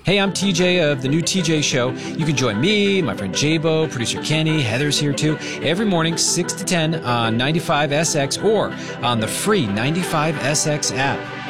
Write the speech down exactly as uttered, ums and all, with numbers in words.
Hey, I'm T J of The New T J Show. You can join me, my friend Jabo, producer Kenny, Heather's here too, every morning, six to ten on ninety-five S X or on the free ninety-five S X app.